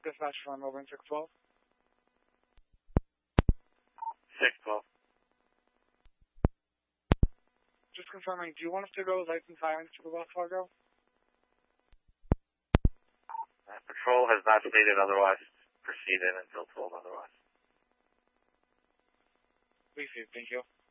Dispatch from Melbourne 612. 612. Just confirming, do you want us to go lights and sirens to the Wells Fargo? Patrol has not stated otherwise. Proceed in until told otherwise. Please do. Thank you.